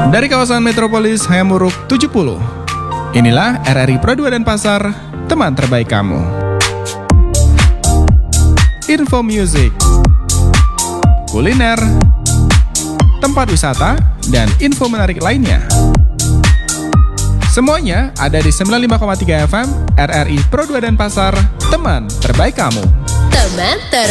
Dari kawasan Metropolis Hayamuruk 70, inilah RRI Pro 2 Denpasar, teman terbaik kamu. Info music, kuliner, tempat wisata, dan info menarik lainnya. Semuanya ada di 95,3 FM RRI Pro 2 Denpasar, teman terbaik kamu. Teman terbaik.